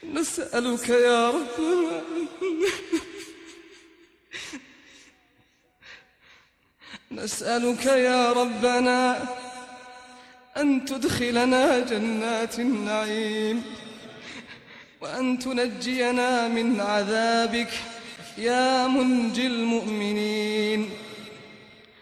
نسألك يا ربنا نسألك يا ربنا أن تدخلنا جنات النعيم، وأن تنجينا من عذابك يا منجي المؤمنين.